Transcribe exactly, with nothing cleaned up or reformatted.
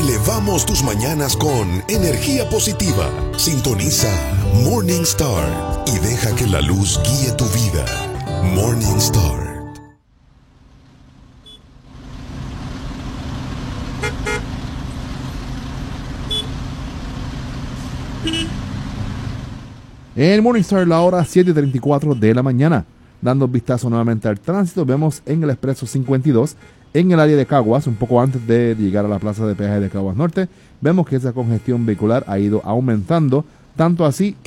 Elevamos tus mañanas con energía positiva. Sintoniza Morning Star y deja que la luz guíe tu vida. Morning Star. En Morning Star, la hora siete y treinta y cuatro de la mañana. Dando un vistazo nuevamente al tránsito, vemos en el expreso cincuenta y dos, en el área de Caguas, un poco antes de llegar a la plaza de peaje de Caguas Norte, vemos que esa congestión vehicular ha ido aumentando, tanto así